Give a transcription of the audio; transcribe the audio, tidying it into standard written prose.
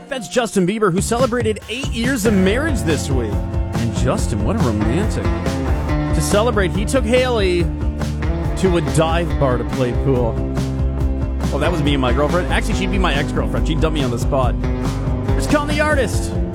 That's Justin Bieber, who celebrated 8 years of marriage this week. And Justin, what a romantic. To celebrate, he took Haley to a dive bar to play pool. Well, that was me and my girlfriend. Actually, she'd be my ex-girlfriend. She'd dump me on the spot. Just calling the artist.